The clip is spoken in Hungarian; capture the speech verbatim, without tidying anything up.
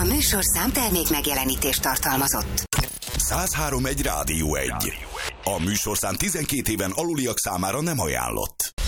A műsorszám termék megjelenítést tartalmazott. száz három egy Rádió egy. A műsorszám tizenkét éven aluliak számára nem ajánlott.